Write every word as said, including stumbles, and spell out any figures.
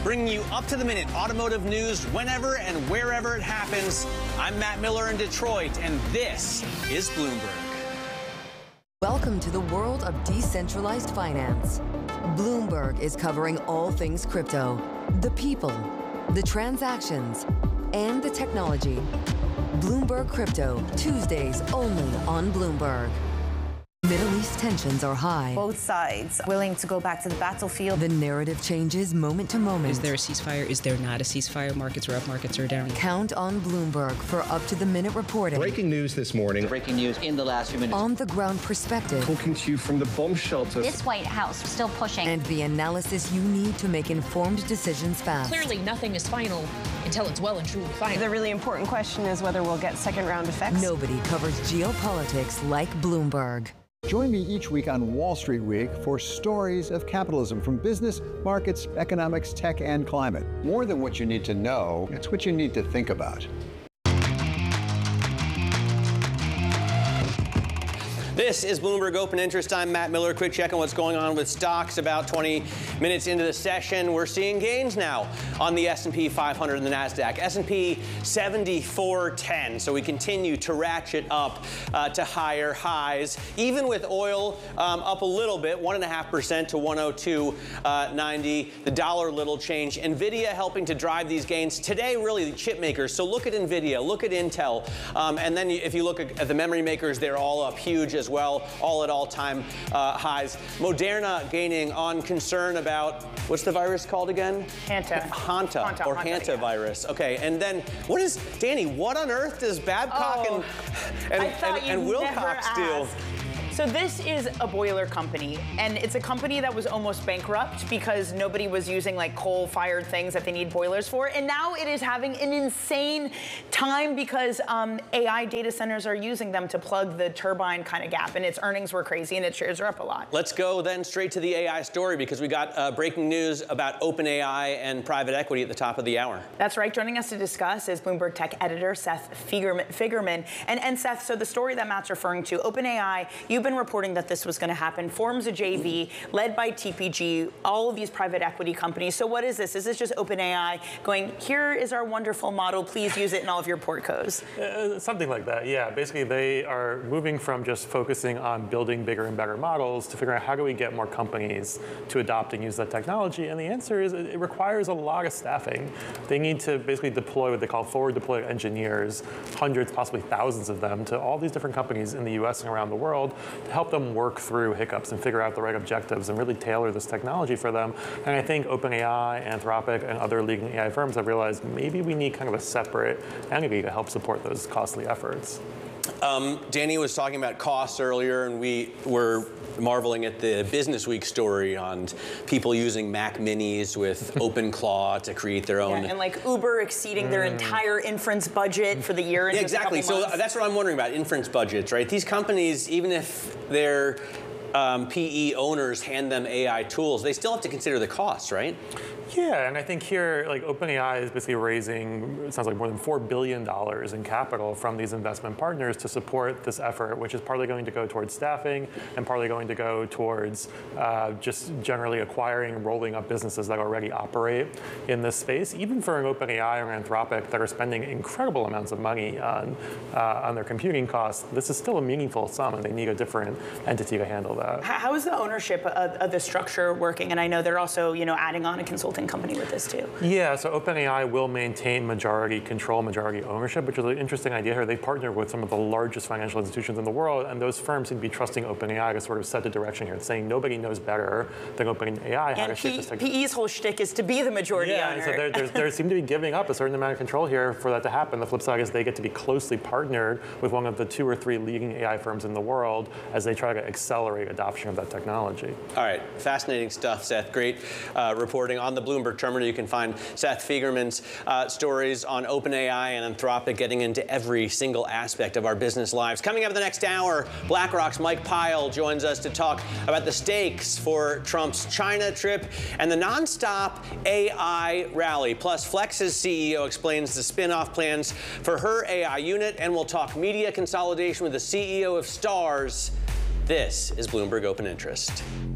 bringing you up-to-the-minute automotive news whenever and wherever it happens. I'm Matt Miller in Detroit, and this is Bloomberg. Welcome to the world of decentralized finance. Bloomberg is covering all things crypto, the people, the transactions, and the technology. Bloomberg Crypto, Tuesdays only on Bloomberg. Middle East tensions are high. Both sides willing to go back to the battlefield. The narrative changes moment to moment. Is there a ceasefire? Is there not a ceasefire? Markets are up, markets are down. Count on Bloomberg for up-to-the-minute reporting. Breaking news this morning. Breaking news in the last few minutes. On-the-ground perspective. Talking to you from the bomb shelter. This White House still pushing. And the analysis you need to make informed decisions fast. Clearly, nothing is final until it's well and truly final. The really important question is whether we'll get second-round effects. Nobody covers geopolitics like Bloomberg. Join me each week on Wall Street Week for stories of capitalism from business, markets, economics, tech, and climate. More than what you need to know, it's what you need to think about. This is Bloomberg Open Interest. I'm Matt Miller. Quick check on what's going on with stocks. About twenty minutes into the session, we're seeing gains now on the S and P five hundred and the NASDAQ. S and P seventy-four ten. So we continue to ratchet up uh, to higher highs, even with oil um, up a little bit, one point five percent to one oh two ninety. The dollar little change. NVIDIA helping to drive these gains. Today, really, the chip makers. So look at NVIDIA, look at Intel, um, and then if you look at, at the memory makers, they're all up huge as well, all at all-time uh, highs. Moderna gaining on concern about, what's the virus called again? Hanta. Hanta, Hanta or Hanta, Hanta yeah. virus. Okay, and then what is, Danny, what on earth does Babcock oh, and, and, I thought and, and you'd Wilcox never do? ask. So this is a boiler company, and it's a company that was almost bankrupt because nobody was using like coal-fired things that they need boilers for, and now it is having an insane time because um, A I data centers are using them to plug the turbine kind of gap, and its earnings were crazy, and its shares are up a lot. Let's go then straight to the A I story because we got uh, breaking news about OpenAI and private equity at the top of the hour. That's right. Joining us to discuss is Bloomberg Tech editor Seth Figerman. Figerman. And, and Seth, so the story that Matt's referring to, OpenAI, you've been reporting that this was going to happen, forms a J V led by T P G, all of these private equity companies. So what is this? Is this just OpenAI going, here is our wonderful model, please use it in all of your portcos? Uh, something like that, yeah. Basically, they are moving from just focusing on building bigger and better models to figuring out how do we get more companies to adopt and use that technology. And the answer is it requires a lot of staffing. They need to basically deploy what they call forward deployed engineers, hundreds, possibly thousands of them, to all these different companies in the U S and around the world to help them work through hiccups and figure out the right objectives and really tailor this technology for them. And I think OpenAI, Anthropic, and other leading A I firms have realized maybe we need kind of a separate entity to help support those costly efforts. Um, Danny was talking about costs earlier, and we were marveling at the Business Week story on people using Mac Minis with OpenClaw to create their own. Yeah, and like Uber exceeding mm. their entire inference budget for the year. In yeah, exactly. So months. That's what I'm wondering about, inference budgets, right? These companies, even if they're um, P E owners hand them A I tools, they still have to consider the costs, right? Yeah, and I think here, like OpenAI is basically raising, it sounds like more than four billion dollars in capital from these investment partners to support this effort, which is partly going to go towards staffing and partly going to go towards uh, just generally acquiring and rolling up businesses that already operate in this space. Even for an OpenAI or Anthropic that are spending incredible amounts of money on, uh, on their computing costs, this is still a meaningful sum, and they need a different entity to handle that. How is the ownership of, of the structure working? And I know they're also, you know, adding on a consulting company with this too. Yeah, so OpenAI will maintain majority control, majority ownership, which is an interesting idea here. They partner with some of the largest financial institutions in the world, and those firms seem to be trusting OpenAI to sort of set the direction here, saying nobody knows better than OpenAI how and to shape this technology. P E's whole shtick is to be the majority yeah, owner. Yeah, so they seem to be giving up a certain amount of control here for that to happen. The flip side is they get to be closely partnered with one of the two or three leading A I firms in the world as they try to accelerate adoption of that technology. All right, fascinating stuff, Seth. Great uh, reporting on the Bloomberg terminal. You can find Seth Figerman's uh, stories on OpenAI and Anthropic getting into every single aspect of our business lives. Coming up in the next hour, BlackRock's Mike Pyle joins us to talk about the stakes for Trump's China trip and the nonstop A I rally. Plus, Flex's C E O explains the spin-off plans for her A I unit, and we'll talk media consolidation with the C E O of Stars. This is Bloomberg Open Interest.